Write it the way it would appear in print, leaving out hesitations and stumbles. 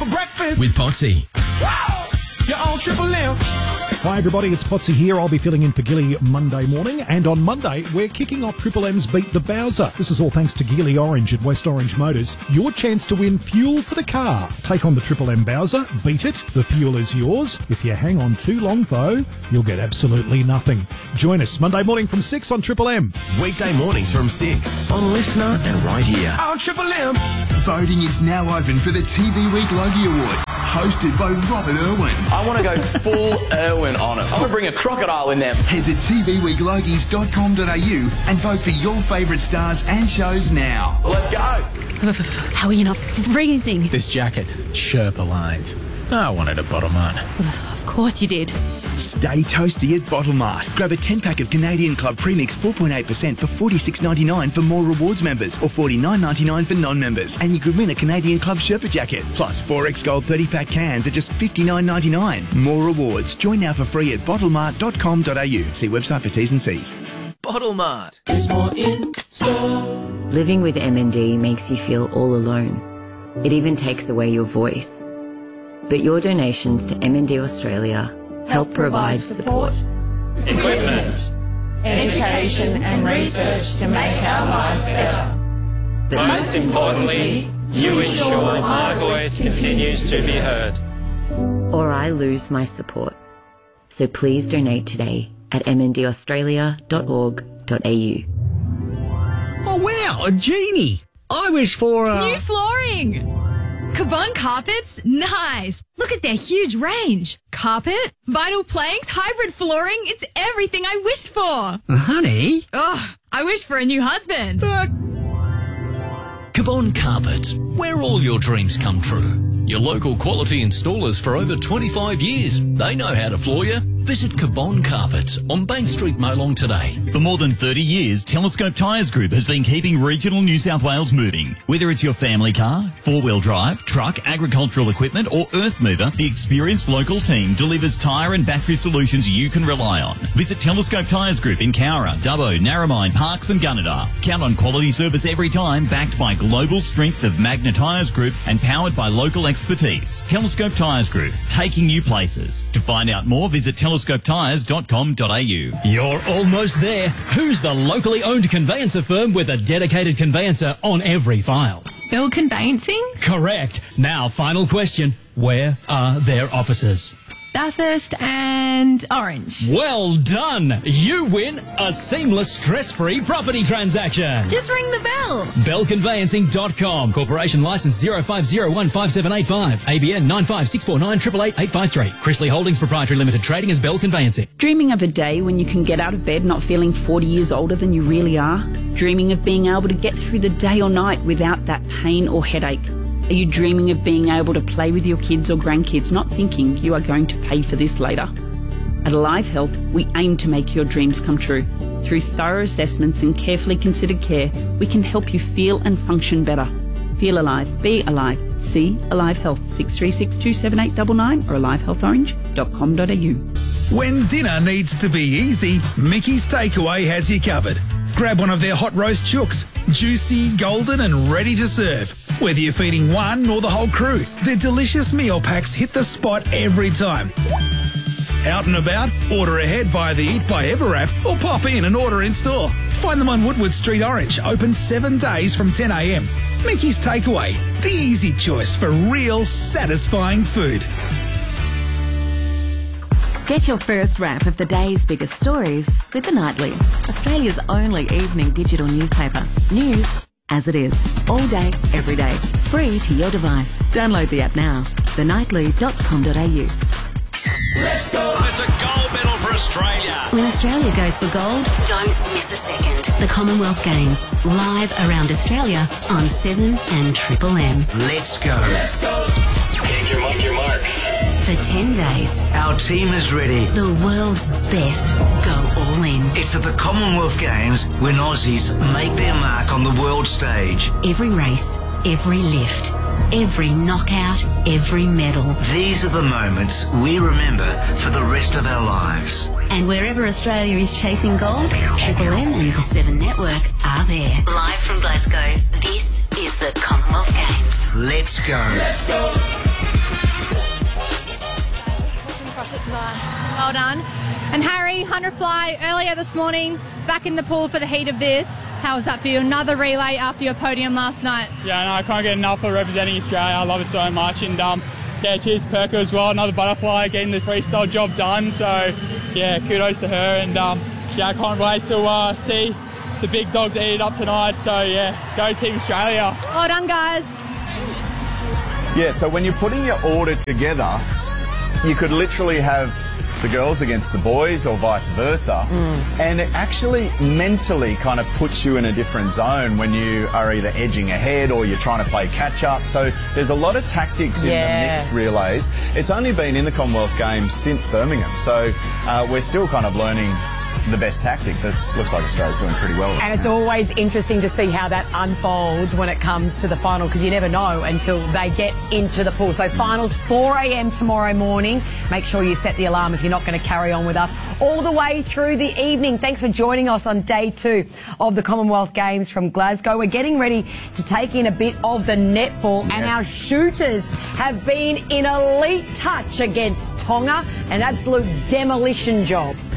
for breakfast. With Potsy. Wow! You're on Triple M. Hi everybody, it's Potsy here. I'll be filling in for Gilly Monday morning, and on Monday we're kicking off Triple M's Beat the Bowser. This is all thanks to Geely Orange at West Orange Motors. Your chance to win fuel for the car. Take on the Triple M Bowser, beat it, the fuel is yours. If you hang on too long though, you'll get absolutely nothing. Join us Monday morning from 6 on Triple M. Weekday mornings from 6 on Listener and right here. On Triple M. Voting is now open for the TV Week Logie Awards, hosted by Robert Irwin. I want to go full Irwin on it. I'm going to bring a crocodile in there. Head to tvweeklogies.com.au and vote for your favourite stars and shows now. Let's go. How are you not freezing? This jacket, Sherpa lined. I wanted a bottle mart. Of course you did. Stay toasty at Bottle Mart. Grab a 10-pack of Canadian Club Premix 4.8% for $46.99 for more rewards members or $49.99 for non-members. And you could win a Canadian Club Sherpa jacket. Plus 4X Gold 30-pack cans at just $59.99. More rewards. Join now for free at bottlemart.com.au. See website for T's and C's. Bottle Mart. It's more in store. Living with MND makes you feel all alone. It even takes away your voice. But your donations to MND Australia help provide support, equipment, education and research to make our lives better. But most importantly, you ensure my voice continues to be heard. or I lose my support. So please donate today at mndaustralia.org.au. Oh wow, a genie! I wish for new flooring! Cabon Carpets? Nice! Look at their huge range. Carpet, vinyl planks, hybrid flooring. It's everything I wished for. Honey? Oh, I wish for a new husband. Cabon Carpets, where all your dreams come true. Your local quality installers for over 25 years. They know how to floor you. Visit Cabon Carpets on Bank Street, Molong today. For more than 30 years, Telescope Tyres Group has been keeping regional New South Wales moving. Whether it's your family car, four-wheel drive, truck, agricultural equipment or earth mover, the experienced local team delivers tyre and battery solutions you can rely on. Visit Telescope Tyres Group in Cowra, Dubbo, Narromine, Parkes and Gunnedah. Count on quality service every time, backed by global strength of Magna Tyres Group and powered by local expertise. Telescope Tyres Group, taking you places. To find out more, visit telescopetyres.com.au. You're almost there. Who's the locally owned conveyancer firm with a dedicated conveyancer on every file? Bill Conveyancing? Correct. Now, final question. Where are their offices? Bathurst and Orange. Well done! You win a seamless, stress-free property transaction. Just ring the bell. Bellconveyancing.com. Corporation licence 05015785. ABN 956498883. Chrisley Holdings Proprietary Limited. Trading as Bell Conveyancing. Dreaming of a day when you can get out of bed not feeling 40 years older than you really are? Dreaming of being able to get through the day or night without that pain or headache? Are you dreaming of being able to play with your kids or grandkids, not thinking you are going to pay for this later? At Alive Health, we aim to make your dreams come true. Through thorough assessments and carefully considered care, we can help you feel and function better. Feel alive, be alive. See Alive Health 63627899 or alivehealthorange.com.au. When dinner needs to be easy, Mickey's Takeaway has you covered. Grab one of their hot roast chooks, juicy, golden and ready to serve. Whether you're feeding one or the whole crew, their delicious meal packs hit the spot every time. Out and about? Order ahead via the Eat by Ever app or pop in and order in store. Find them on Woodward Street Orange, open 7 days from 10 a.m. Mickey's Takeaway, the easy choice for real satisfying food. Get your first wrap of the day's biggest stories with The Nightly, Australia's only evening digital newspaper. News as it is, all day, every day, free to your device. Download the app now, thenightly.com.au. Let's go! It's a gold medal for Australia. When Australia goes for gold, don't miss a second. The Commonwealth Games, live around Australia on 7 and Triple M. Let's go. Let's go! Take your marks. For 10 days, Our team is ready. the world's best go all in. It's at the Commonwealth Games when Aussies make their mark on the world stage. Every race, every lift, every knockout, every medal. These are the moments we remember for the rest of our lives. And wherever Australia is chasing gold, Triple M and the 7 Network are there. Live from Glasgow, this is the Commonwealth Games. Let's go. Let's go! Well done. And Harry, 100 fly earlier this morning, back in the pool for the heat of this. How was that for you? Another relay after your podium last night. Yeah, no, I can't get enough for representing Australia. I love it so much. And yeah, cheers to Perko as well. Another butterfly, getting the freestyle job done. So yeah, kudos to her. And yeah, I can't wait to see the big dogs eat it up tonight. So yeah, go Team Australia. Well done, guys. Yeah, so when you're putting your order together, you could literally have the girls against the boys or vice versa, and it actually mentally kind of puts you in a different zone when you are either edging ahead or you're trying to play catch up. So there's a lot of tactics in the mixed relays. It's only been in the Commonwealth Games since Birmingham, so we're still kind of learning the best tactic, but looks like Australia's doing pretty well. And it's always interesting to see how that unfolds when it comes to the final, because you never know until they get into the pool. So finals 4 a.m. tomorrow morning. Make sure you set the alarm if you're not going to carry on with us all the way through the evening. Thanks for joining us on day 2 of the Commonwealth Games from Glasgow. We're getting ready to take in a bit of the netball, and our shooters have been in elite touch against Tonga. An absolute demolition job.